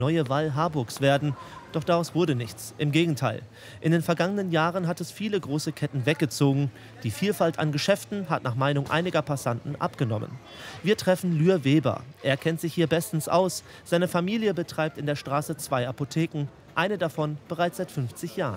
neue Wall Harburgs werden. Doch daraus wurde nichts. Im Gegenteil. In den vergangenen Jahren hat es viele große Ketten weggezogen. Die Vielfalt an Geschäften hat nach Meinung einiger Passanten abgenommen. Wir treffen Lür Weber. Er kennt sich hier bestens aus. Seine Familie betreibt in der Straße 2 Apotheken. Eine davon bereits seit 50 Jahren.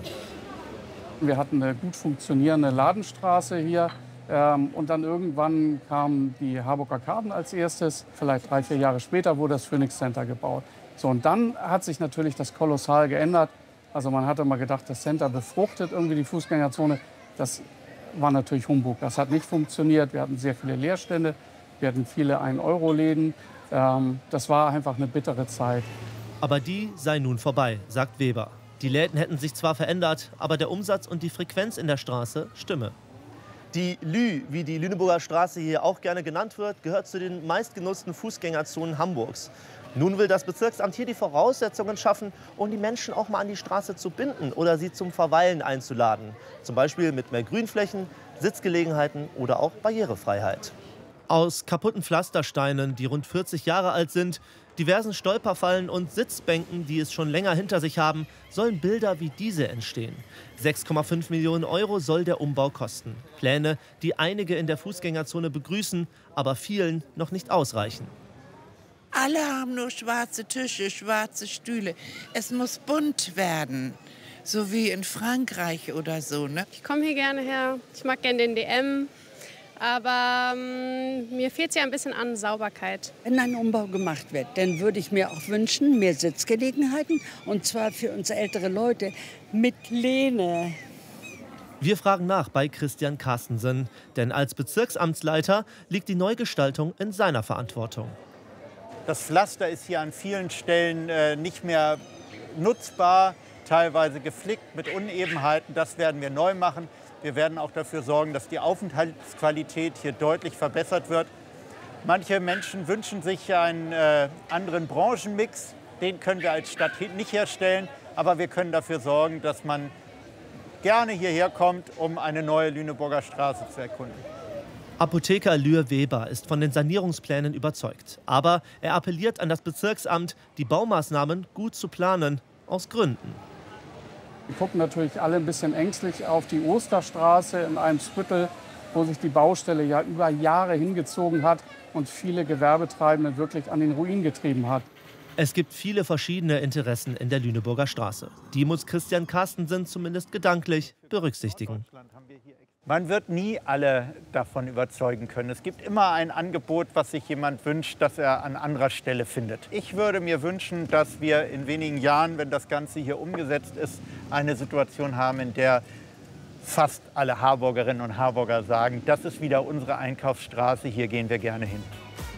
Wir hatten eine gut funktionierende Ladenstraße hier. Und dann irgendwann kamen die Harburger Karten als erstes. Vielleicht 3, 4 Jahre später wurde das Phoenix Center gebaut. So, und dann hat sich natürlich das kolossal geändert. Also man hatte mal gedacht, das Center befruchtet irgendwie die Fußgängerzone. Das war natürlich Humbug. Das hat nicht funktioniert. Wir hatten sehr viele Leerstände. Wir hatten viele 1-Euro-Läden. Das war einfach eine bittere Zeit. Aber die sei nun vorbei, sagt Weber. Die Läden hätten sich zwar verändert, aber der Umsatz und die Frequenz in der Straße stimme. Die Lü, wie die Lüneburger Straße hier auch gerne genannt wird, gehört zu den meistgenutzten Fußgängerzonen Hamburgs. Nun will das Bezirksamt hier die Voraussetzungen schaffen, um die Menschen auch mal an die Straße zu binden oder sie zum Verweilen einzuladen. Zum Beispiel mit mehr Grünflächen, Sitzgelegenheiten oder auch Barrierefreiheit. Aus kaputten Pflastersteinen, die rund 40 Jahre alt sind, diversen Stolperfallen und Sitzbänken, die es schon länger hinter sich haben, sollen Bilder wie diese entstehen. 6,5 Millionen Euro soll der Umbau kosten. Pläne, die einige in der Fußgängerzone begrüßen, aber vielen noch nicht ausreichen. Alle haben nur schwarze Tische, schwarze Stühle. Es muss bunt werden, so wie in Frankreich oder so, ne? Ich komme hier gerne her. Ich mag gerne den DM. Aber mir fehlt es ja ein bisschen an Sauberkeit. Wenn ein Umbau gemacht wird, dann würde ich mir auch wünschen, mehr Sitzgelegenheiten. Und zwar für uns ältere Leute mit Lehne. Wir fragen nach bei Christian Carstensen. Denn als Bezirksamtsleiter liegt die Neugestaltung in seiner Verantwortung. Das Pflaster ist hier an vielen Stellen nicht mehr nutzbar, teilweise geflickt mit Unebenheiten. Das werden wir neu machen. Wir werden auch dafür sorgen, dass die Aufenthaltsqualität hier deutlich verbessert wird. Manche Menschen wünschen sich einen anderen Branchenmix. Den können wir als Stadt nicht herstellen. Aber wir können dafür sorgen, dass man gerne hierher kommt, um eine neue Lüneburger Straße zu erkunden. Apotheker Lür Weber ist von den Sanierungsplänen überzeugt. Aber er appelliert an das Bezirksamt, die Baumaßnahmen gut zu planen, aus Gründen. Wir gucken natürlich alle ein bisschen ängstlich auf die Osterstraße in Eimsbüttel, wo sich die Baustelle ja über Jahre hingezogen hat und viele Gewerbetreibende wirklich an den Ruin getrieben hat. Es gibt viele verschiedene Interessen in der Lüneburger Straße. Die muss Christian Carstensen zumindest gedanklich berücksichtigen. Man wird nie alle davon überzeugen können. Es gibt immer ein Angebot, was sich jemand wünscht, das er an anderer Stelle findet. Ich würde mir wünschen, dass wir in wenigen Jahren, wenn das Ganze hier umgesetzt ist, eine Situation haben, in der fast alle Harburgerinnen und Harburger sagen, das ist wieder unsere Einkaufsstraße, hier gehen wir gerne hin.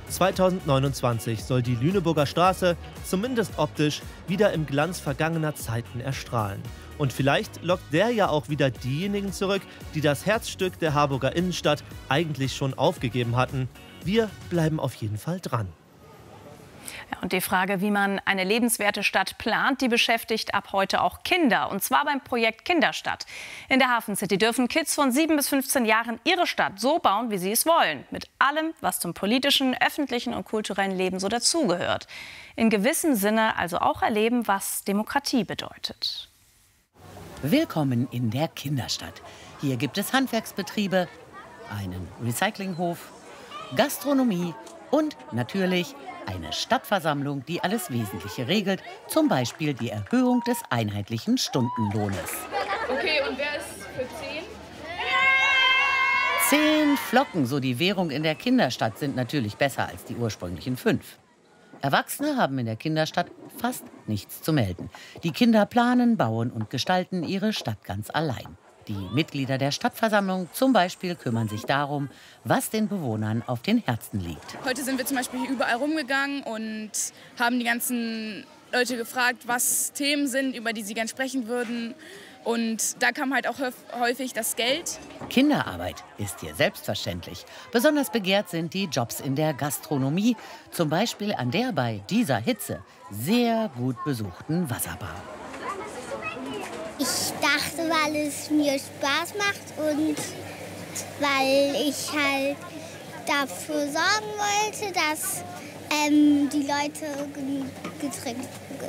2029 soll die Lüneburger Straße, zumindest optisch, wieder im Glanz vergangener Zeiten erstrahlen. Und vielleicht lockt der ja auch wieder diejenigen zurück, die das Herzstück der Harburger Innenstadt eigentlich schon aufgegeben hatten. Wir bleiben auf jeden Fall dran. Ja, und die Frage, wie man eine lebenswerte Stadt plant, die beschäftigt ab heute auch Kinder. Und zwar beim Projekt Kinderstadt. In der Hafen City dürfen Kids von 7 bis 15 Jahren ihre Stadt so bauen, wie sie es wollen. Mit allem, was zum politischen, öffentlichen und kulturellen Leben so dazugehört. In gewissem Sinne also auch erleben, was Demokratie bedeutet. Willkommen in der Kinderstadt. Hier gibt es Handwerksbetriebe, einen Recyclinghof, Gastronomie und natürlich eine Stadtversammlung, die alles Wesentliche regelt, zum Beispiel die Erhöhung des einheitlichen Stundenlohnes. Okay, und wer ist für 10? 10 Flocken, so die Währung in der Kinderstadt, sind natürlich besser als die ursprünglichen 5. Erwachsene haben in der Kinderstadt fast nichts zu melden. Die Kinder planen, bauen und gestalten ihre Stadt ganz allein. Die Mitglieder der Stadtversammlung zum Beispiel kümmern sich darum, was den Bewohnern auf den Herzen liegt. Heute sind wir zum Beispiel hier überall rumgegangen und haben die ganzen Leute gefragt, was Themen sind, über die sie gern sprechen würden. Und da kam halt auch häufig das Geld. Kinderarbeit ist hier selbstverständlich. Besonders begehrt sind die Jobs in der Gastronomie. Zum Beispiel an der bei dieser Hitze sehr gut besuchten Wasserbar. Ich dachte, weil es mir Spaß macht und weil ich halt dafür sorgen wollte, dass die Leute genug Getränke